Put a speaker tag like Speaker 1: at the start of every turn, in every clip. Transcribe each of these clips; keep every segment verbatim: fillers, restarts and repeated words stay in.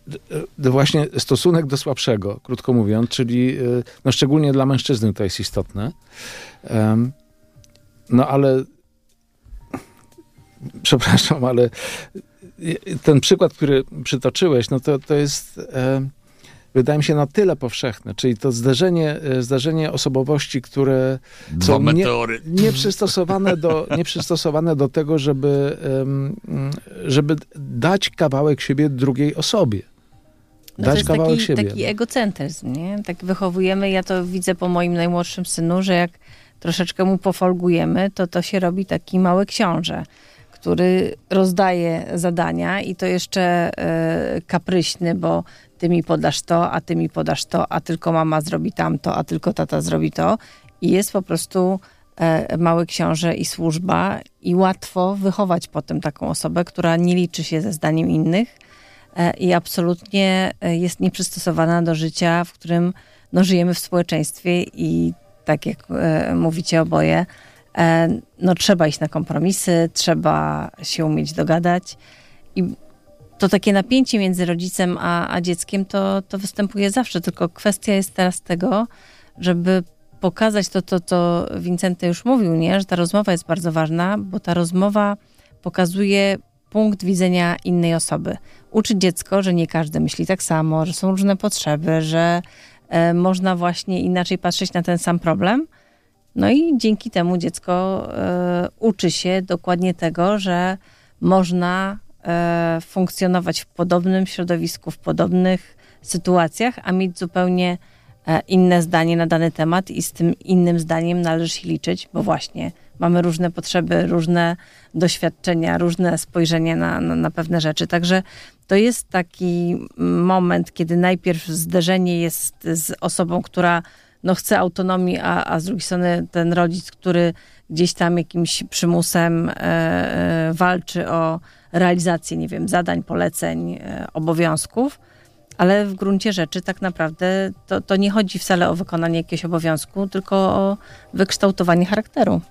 Speaker 1: właśnie stosunek do słabszego, krótko mówiąc, czyli no szczególnie dla mężczyzny to jest istotne. No ale przepraszam, ale ten przykład, który przytoczyłeś, no to, to jest wydaje mi się na tyle powszechne, czyli to zderzenie, zderzenie osobowości, które
Speaker 2: Dwa
Speaker 1: są nie,
Speaker 2: meteory.
Speaker 1: nieprzystosowane, do, nieprzystosowane do tego, żeby, żeby dać kawałek siebie drugiej osobie.
Speaker 3: No
Speaker 1: Dać
Speaker 3: to jest
Speaker 1: kawałek
Speaker 3: taki,
Speaker 1: siebie.
Speaker 3: taki egocentryzm, nie? Tak wychowujemy, ja to widzę po moim najmłodszym synu, że jak troszeczkę mu pofolgujemy, to to się robi taki mały książę, który rozdaje zadania i to jeszcze y, kapryśny, bo ty mi podasz to, a ty mi podasz to, a tylko mama zrobi tamto, a tylko tata zrobi to. I jest po prostu y, mały książę i służba i łatwo wychować potem taką osobę, która nie liczy się ze zdaniem innych y, i absolutnie jest nieprzystosowana do życia, w którym no, żyjemy w społeczeństwie i tak jak y, mówicie oboje, no trzeba iść na kompromisy, trzeba się umieć dogadać i to takie napięcie między rodzicem a, a dzieckiem to, to występuje zawsze, tylko kwestia jest teraz tego, żeby pokazać to, to, co Wincenty już mówił, nie? Że ta rozmowa jest bardzo ważna, bo ta rozmowa pokazuje punkt widzenia innej osoby. Uczy dziecko, że nie każdy myśli tak samo, że są różne potrzeby, że e, można właśnie inaczej patrzeć na ten sam problem. No i dzięki temu dziecko e, uczy się dokładnie tego, że można e, funkcjonować w podobnym środowisku, w podobnych sytuacjach, a mieć zupełnie e, inne zdanie na dany temat i z tym innym zdaniem należy się liczyć, bo właśnie mamy różne potrzeby, różne doświadczenia, różne spojrzenie na, na, na pewne rzeczy. Także to jest taki moment, kiedy najpierw zderzenie jest z osobą, która no chce autonomii, a, a z drugiej strony ten rodzic, który gdzieś tam jakimś przymusem e, e, walczy o realizację, nie wiem, zadań, poleceń, e, obowiązków, ale w gruncie rzeczy tak naprawdę to, to nie chodzi wcale o wykonanie jakiegoś obowiązku, tylko o wykształtowanie charakteru.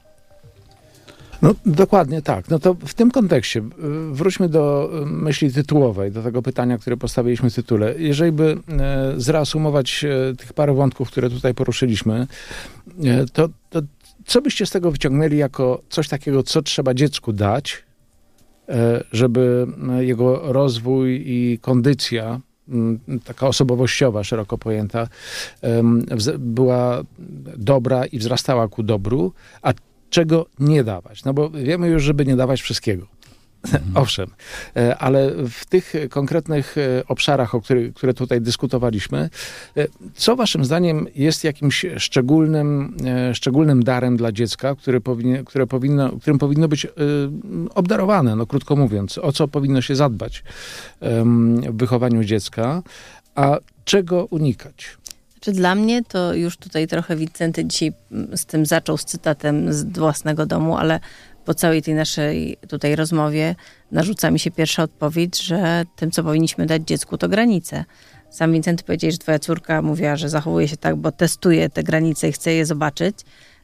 Speaker 1: No dokładnie tak. No to w tym kontekście wróćmy do myśli tytułowej, do tego pytania, które postawiliśmy w tytule. Jeżeli by zreasumować tych parę wątków, które tutaj poruszyliśmy, to, to co byście z tego wyciągnęli jako coś takiego, co trzeba dziecku dać, żeby jego rozwój i kondycja, taka osobowościowa, szeroko pojęta, była dobra i wzrastała ku dobru, a czego nie dawać? No bo wiemy już, żeby nie dawać wszystkiego. Mhm. Owszem, ale w tych konkretnych obszarach, o których, które tutaj dyskutowaliśmy, co waszym zdaniem jest jakimś szczególnym, szczególnym darem dla dziecka, który powinien, które powinno, którym powinno być obdarowane, no krótko mówiąc, o co powinno się zadbać w wychowaniu dziecka, a czego unikać?
Speaker 3: Czy dla mnie to już tutaj trochę Wincenty dzisiaj z tym zaczął, z cytatem z własnego domu, ale po całej tej naszej tutaj rozmowie narzuca mi się pierwsza odpowiedź, że tym, co powinniśmy dać dziecku, to granice. Sam Wincenty powiedział, że twoja córka mówiła, że zachowuje się tak, bo testuje te granice i chce je zobaczyć.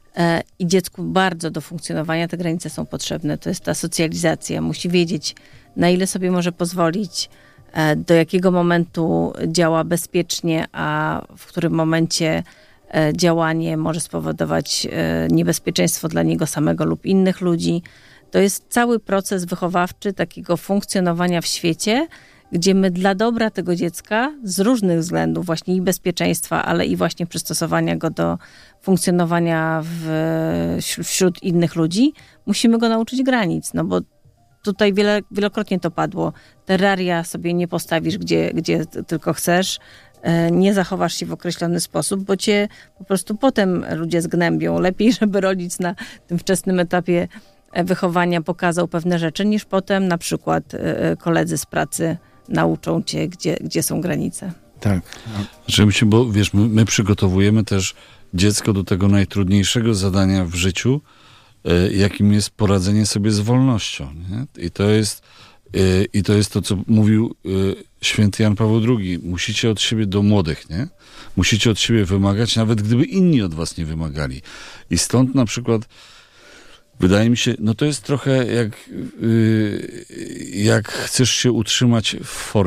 Speaker 3: I dziecku bardzo do funkcjonowania te granice są potrzebne. To jest ta socjalizacja. Musi wiedzieć, na ile sobie może pozwolić, do jakiego momentu działa bezpiecznie, a w którym momencie działanie może spowodować niebezpieczeństwo dla niego samego lub innych ludzi. To jest cały proces wychowawczy takiego funkcjonowania w świecie, gdzie my dla dobra tego dziecka z różnych względów, właśnie i bezpieczeństwa, ale i właśnie przystosowania go do funkcjonowania w, wśród innych ludzi, musimy go nauczyć granic, no bo tutaj wiele, wielokrotnie to padło. Terraria sobie nie postawisz, gdzie, gdzie tylko chcesz. Nie zachowasz się w określony sposób, bo cię po prostu potem ludzie zgnębią. Lepiej, żeby rodzic na tym wczesnym etapie wychowania pokazał pewne rzeczy, niż potem na przykład koledzy z pracy nauczą cię, gdzie, gdzie są granice.
Speaker 1: Tak.
Speaker 2: Znaczy, bo wiesz, my, my przygotowujemy też dziecko do tego najtrudniejszego zadania w życiu, jakim jest poradzenie sobie z wolnością. Nie? I to jest i to jest to, co mówił święty Jan Paweł drugi. Musicie od siebie do młodych, nie? Musicie od siebie wymagać, nawet gdyby inni od was nie wymagali. I stąd na przykład wydaje mi się, no to jest trochę jak, jak chcesz się utrzymać w formie.